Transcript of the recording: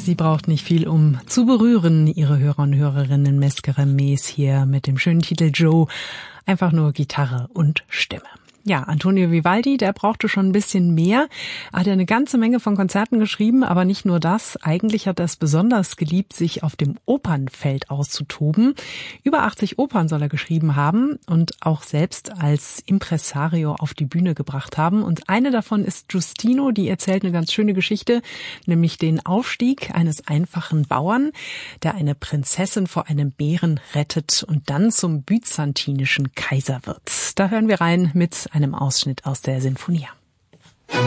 sie braucht nicht viel, um zu berühren, ihre Hörer und Hörerinnen. Mescere Mes hier mit dem schönen Titel Joe. Einfach nur Gitarre und Stimme. Ja, Antonio Vivaldi, der brauchte schon ein bisschen mehr. Hat ja eine ganze Menge von Konzerten geschrieben, aber nicht nur das. Eigentlich hat er es besonders geliebt, sich auf dem Opernfeld auszutoben. Über 80 Opern soll er geschrieben haben und auch selbst als Impresario auf die Bühne gebracht haben. Und eine davon ist Giustino, die erzählt eine ganz schöne Geschichte, nämlich den Aufstieg eines einfachen Bauern, der eine Prinzessin vor einem Bären rettet und dann zum byzantinischen Kaiser wird. Da hören wir rein mit einem Ausschnitt aus der Sinfonia.